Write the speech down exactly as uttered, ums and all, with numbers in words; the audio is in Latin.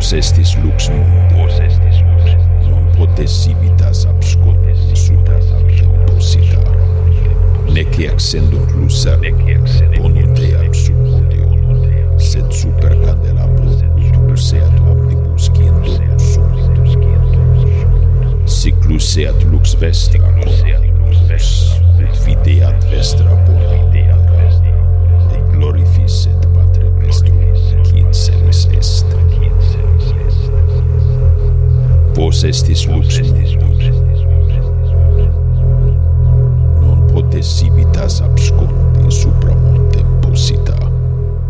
Vos estis lux mundi, non potesivitas abscondi super temposita, nec accendunt lucer ponunt eam sub odio, sed super candelabro ut luceat omnibus qui in domo sunt. Sic luceat lux vestra comunibus, ut videat vestra bona opera, et glorificet Patre Vestrum qui in celis est. Vos estis lux mundi,